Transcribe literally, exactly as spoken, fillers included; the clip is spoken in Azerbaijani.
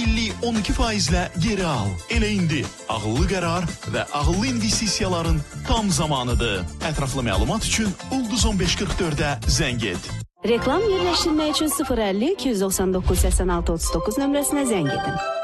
illik on iki faizlə geri al. Elə indi ağıllı qərar və ağıllı investisiyaların tam zamanıdır. Ətraflı məlumat üçün Ulduz on beş qırx dördə zəng et. Reklam yerləşdirmək üçün sıfır əlli iki yüz doxsan doqquz səksən altı otuz doqquz nömrəsinə zəng edin.